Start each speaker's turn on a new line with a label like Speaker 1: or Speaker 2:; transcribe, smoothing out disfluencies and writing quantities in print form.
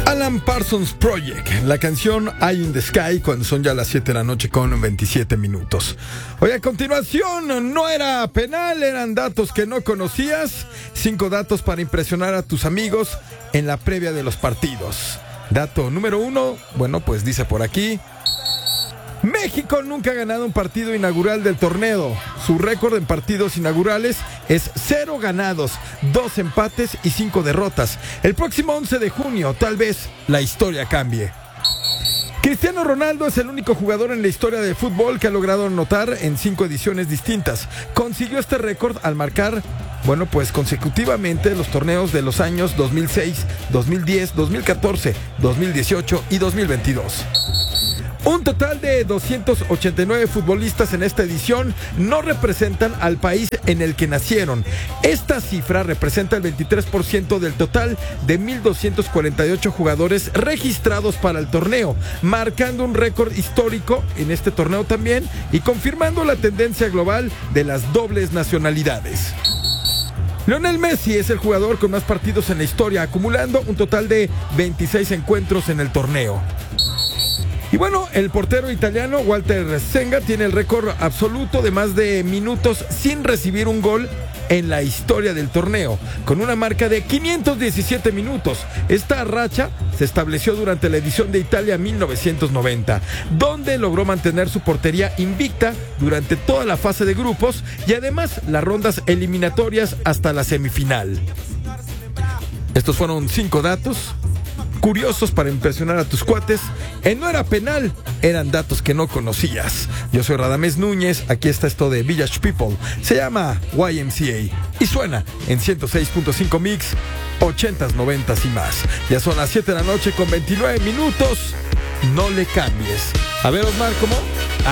Speaker 1: Alan Parsons Project, la canción Eye in the Sky, cuando son ya las 7 de la noche con 27 minutos. Hoy a continuación, no era penal, eran datos que no conocías. 5 datos para impresionar a tus amigos en la previa de los partidos. Dato número 1, bueno, pues dice por aquí: México nunca ha ganado un partido inaugural del torneo. Su récord en partidos inaugurales es 0 ganados, 2 empates y 5 derrotas. El próximo 11 de junio, tal vez la historia cambie. Cristiano Ronaldo es el único jugador en la historia del fútbol que ha logrado anotar en 5 ediciones distintas. Consiguió este récord al marcar, bueno, pues consecutivamente los torneos de los años 2006, 2010, 2014, 2018 y 2022. Un total de 289 futbolistas en esta edición no representan al país en el que nacieron. Esta cifra representa el 23% del total de 1,248 jugadores registrados para el torneo, marcando un récord histórico en este torneo también y confirmando la tendencia global de las dobles nacionalidades. Lionel Messi es el jugador con más partidos en la historia, acumulando un total de 26 encuentros en el torneo. Y bueno, el portero italiano Walter Zenga tiene el récord absoluto de más de minutos sin recibir un gol en la historia del torneo, con una marca de 517 minutos. Esta racha se estableció durante la edición de Italia 1990, donde logró mantener su portería invicta durante toda la fase de grupos y además las rondas eliminatorias hasta la semifinal. Estos fueron 5 datos curiosos para impresionar a tus cuates. No era penal, eran datos que no conocías. Yo soy Radamés Núñez, aquí está esto de Village People. Se llama YMCA y suena en 106.5 Mix, 80s, 90s y más. Ya son las 7 de la noche con 29 minutos. No le cambies. A ver, Osmar, ¿cómo?